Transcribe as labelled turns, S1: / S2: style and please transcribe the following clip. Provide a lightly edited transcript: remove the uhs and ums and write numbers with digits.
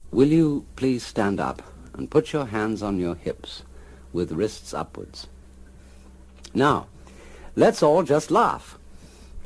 S1: Will you please stand up and put your hands on your hips with wrists upwards? Now, let's all just laugh.